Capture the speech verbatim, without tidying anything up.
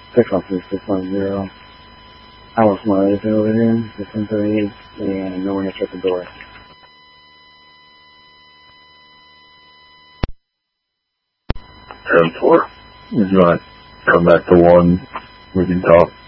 six one three six one zero. I was my agent over here, six one thirty-eight, and no one answered the door. ten four. Would you want to come back to one? We can talk.